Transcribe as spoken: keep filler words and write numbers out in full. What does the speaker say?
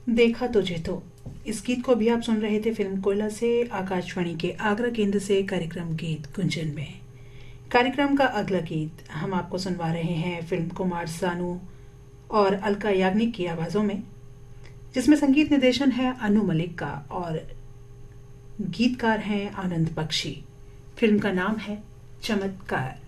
देखा तुझे तो। इस गीत को भी आप सुन रहे थे फिल्म कोयला से, आकाशवाणी के आगरा केंद्र से कार्यक्रम गीत गुंजन में। कार्यक्रम का अगला गीत हम आपको सुनवा रहे हैं फिल्म कुमार सानू और अलका याग्निक की आवाज़ों में, जिसमें संगीत निर्देशन है अनु मलिक का और गीतकार हैं आनंद बख्शी। फिल्म का नाम है चमत्कार।